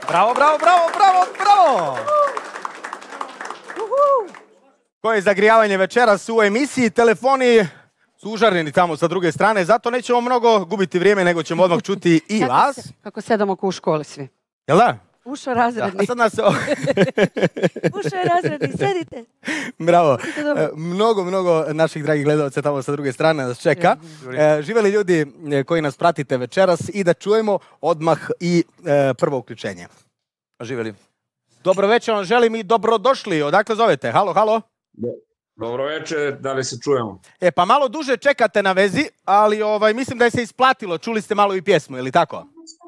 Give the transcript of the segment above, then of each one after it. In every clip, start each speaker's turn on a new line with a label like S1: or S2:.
S1: Bravo, bravo, bravo, bravo, bravo! Koje je zagrijavanje večeras u emisiji, telefoni su užareni tamo sa druge strane, zato nećemo mnogo gubiti vrijeme, nego ćemo odmah čuti i vas.
S2: Kako sedamo ko u školi svi.
S1: Jel da?
S2: Ušao razredni.
S1: A sad nas...
S2: Ušao je razredni, sedite.
S1: Bravo. Mnogo naših dragih gledalaca tamo sa druge strane nas čeka. Živeli ljudi koji nas pratite večeras i da čujemo odmah i prvo uključenje.
S3: Živeli.
S1: Dobro večer vam želim i dobrodošli. Odakle zovete? Halo, halo.
S4: Dobro večer, da li se čujemo?
S1: Pa malo duže čekate na vezi, ali mislim da je se isplatilo. Čuli ste malo i pjesmu, je li tako?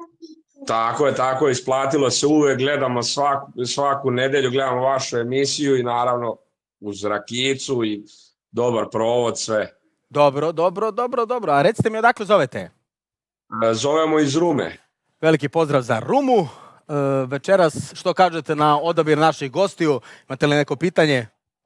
S4: Tako je, isplatilo se uvek, gledamo svaku nedelju, gledamo vašu emisiju i naravno uz rakicu i dobar provod, sve.
S1: Dobro. A recite mi odakle zovete?
S4: Zovemo iz Rume.
S1: Veliki pozdrav za Rumu. Večeras, što kažete na odabir naših gostiju? Imate li neko pitanje?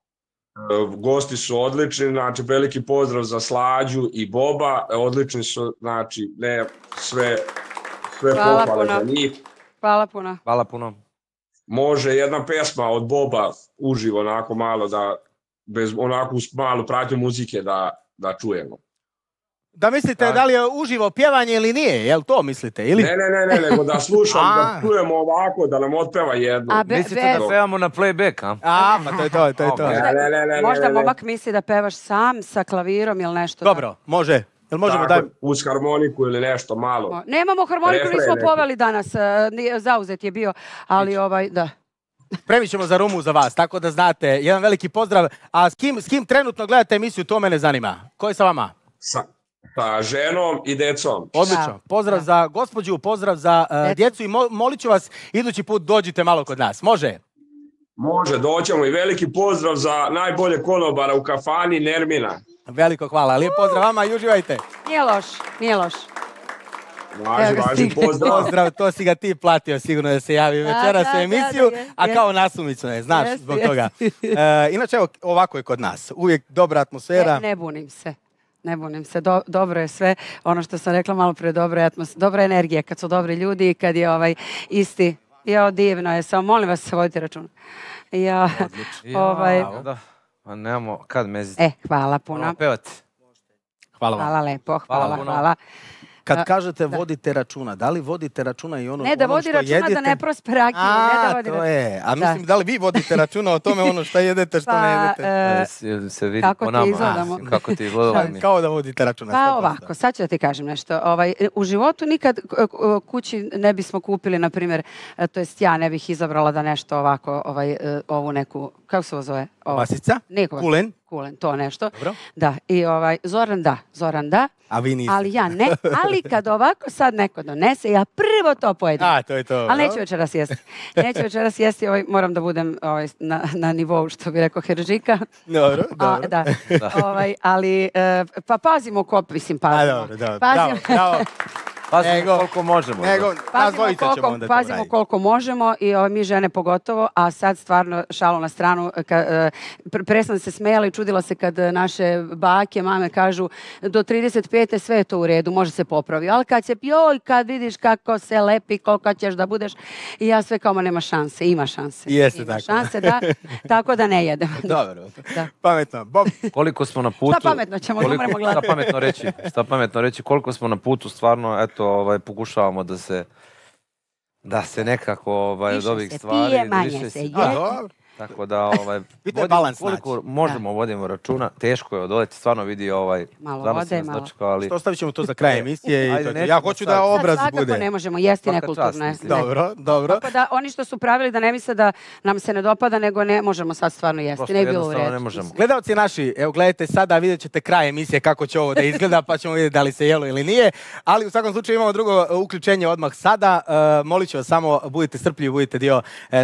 S4: Gosti su odlični, znači veliki pozdrav za Slađu i Boba, odlični su, znači sve pohvale za njih.
S2: Hvala puno.
S3: Hvala puno.
S4: Može jedna pesma od Boba uživo, onako malo da, bez onako malu pratnju muzike da čujemo.
S1: Da mislite da li je uživo pjevanje ili nije, jel to mislite? Ili?
S4: Ne, nego da slušam, da čujemo ovako, da nam otpeva jedno.
S3: Mislite da pevamo na playback, a?
S1: Pa to je to.
S2: Možda momak misli da pevaš sam sa klavirom ili nešto.
S1: Dobro, može. Jel možemo
S4: tako, uz harmoniku ili nešto malo.
S2: Nemamo harmoniku, nismo poveli danas, zauzet je bio, ali da.
S1: Spremit ćemo za Rumu za vas, tako da znate. Jedan veliki pozdrav. A s kim trenutno gledate emisiju, to mene zanima. Ko je sa vama?
S4: Sa ženom i decom.
S1: Odlično. Pozdrav za gospođu, pozdrav za djecu i molit ću vas, idući put dođite malo kod nas. Može?
S4: Može, doćemo i veliki pozdrav za najbolje konobara u kafani Nermina.
S1: Veliko hvala. Lijep pozdrav vama i uživajte.
S2: Nije loš.
S4: Važi pozdrav.
S1: Pozdrav, to si ga ti platio sigurno da se javi večeras u emisiju, a kao nasumično je, znaš, zbog toga. Inače, evo, ovako je kod nas. Uvijek dobra atmosfera.
S2: Ne bunim se, dobro je sve, ono što sam rekla malo prije, dobra energija, kad su dobri ljudi i kad je isti, divno je, samo molim vas se vodite računa.
S3: Pa nemamo kad meziti.
S2: Hvala puno.
S3: Pevati.
S1: Hvala vam.
S2: Hvala lepo, hvala.
S1: Kad kažete vodite računa, da li vodite računa i ono što jedete?
S2: Ne, da vodi računa da ne prospe rakiju, ne da vodi računa.
S1: To je. A mislim, da li vi vodite računa o tome ono što jedete, što ne jedete?
S3: Se vidi po nama. Kako ti izgledalo mi.
S1: Kao da vodite računa.
S2: Pa ovako, sad ću da ti kažem nešto. U životu nikad kući ne bismo kupili, na primjer, to jest ja ne bih izabrala da nešto ovako, ovu neku, kako se ovo zove?
S1: Vasica? Kulen?
S2: Kulen, to nešto.
S1: Dobro.
S2: Da, i Zoran da.
S1: A vi niste.
S2: Ali ja ne, ali kad ovako sad neko donese, ja prvo to pojedem.
S1: To je to.
S2: Ali neću večeras jesti. Moram da budem na nivou, što bi rekao Heržika.
S1: Dobro.
S2: Da. Ali, pa pazimo pazimo.
S1: Bravo.
S3: Pazimo koliko možemo.
S2: Pazimo koliko možemo i mi žene pogotovo, a sad stvarno šalu na stranu, presno se smejala i čudila se kad naše bake, mame kažu do 35. sve je to u redu, može se popravi, ali kad vidiš kako se lepi, koliko ćeš da budeš, i ja sve kao nema šanse, ima šanse.
S1: Jeste tako.
S2: Šanse, da, tako da ne jedem.
S1: Dobro, pametno. Bob.
S3: Koliko smo na putu...
S2: Šta pametno ćemo, ne moramo gledati.
S3: Šta pametno reći, koliko smo na putu, stvarno, eto, pokušavamo da se nekako od ovih stvari...
S2: Više se pije, manje se je.
S3: Tako da, koliko možemo vodimo računa, teško je odoleti, stvarno vidi
S2: malo vode, malo.
S3: Što
S1: ostavit ćemo to za kraj emisije. Ja hoću da obraz bude.
S2: Svakako ne možemo jesti nekulturno.
S1: Dobro.
S2: Tako da oni što su pravili da ne misle da nam se ne dopada, nego ne možemo sad stvarno jesti. Ne bi bilo u redu.
S1: Gledalci naši, evo gledajte sada, vidjet ćete kraj emisije kako će ovo da izgleda, pa ćemo vidjeti da li se jelo ili nije. Ali u svakom slučaju imamo drugo uključenje odmah sada. Molit ću vas samo, budite strpljivi, budite dio